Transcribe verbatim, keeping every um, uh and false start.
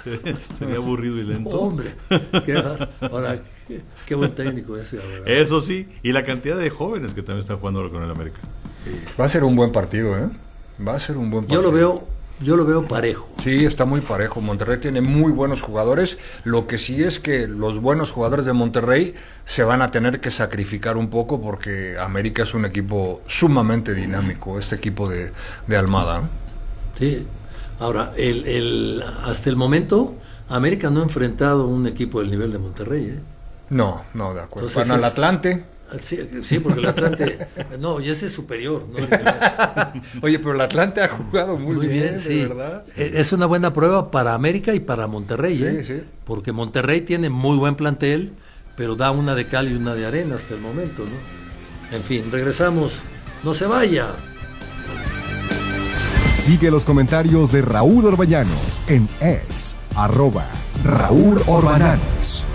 sería, sería aburrido y lento. Hombre, qué, ahora, qué, qué buen técnico ese, la verdad. Eso sí, y la cantidad de jóvenes que también están jugando ahora con el América. Va a ser un buen partido, ¿eh? Va a ser un buen partido. Yo lo veo, yo lo veo parejo. Sí, está muy parejo. Monterrey tiene muy buenos jugadores. Lo que sí es que los buenos jugadores de Monterrey se van a tener que sacrificar un poco porque América es un equipo sumamente dinámico, este equipo de, de Almada, ¿eh? Sí. Ahora, el, el, hasta el momento, América no ha enfrentado un equipo del nivel de Monterrey, ¿eh? No, no, de acuerdo. Entonces Van al es- Atlante. Sí, sí, porque el Atlante, no, y ese es superior, ¿no? Oye, pero el Atlante ha jugado muy, Muy bien, bien, de sí. verdad. Es una buena prueba para América y para Monterrey, Sí, ¿eh? sí. Porque Monterrey tiene muy buen plantel, pero da una de cal y una de arena hasta el momento, ¿no? En fin, regresamos. No se vaya. Sigue los comentarios de Raúl Orbañanos en X, arroba Raúl Orbañanos.